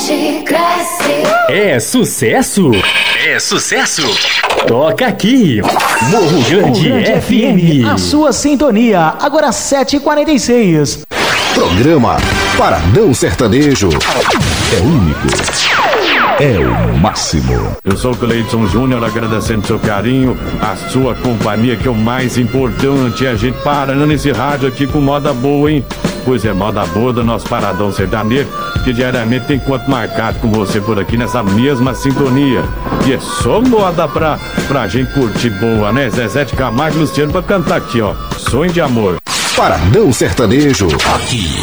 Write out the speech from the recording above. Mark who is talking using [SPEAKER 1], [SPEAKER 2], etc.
[SPEAKER 1] gente cresce.
[SPEAKER 2] É sucesso? É sucesso? Toca aqui, Morro Grande FM.
[SPEAKER 3] A sua sintonia, agora 7h46.
[SPEAKER 4] Programa Paradão Sertanejo. É único. É o máximo.
[SPEAKER 5] Eu sou o Cleidson Júnior, agradecendo seu carinho, a sua companhia, que é o mais importante. A gente parando nesse rádio aqui com moda boa, hein? Pois é, moda boa do nosso Paradão Sertanejo, que diariamente tem encontro marcado com você por aqui nessa mesma sintonia. E é só moda pra gente curtir boa, né? Zezé de Camargo e Luciano pra cantar aqui, ó. Sonho de amor.
[SPEAKER 4] Paradão Sertanejo. Aqui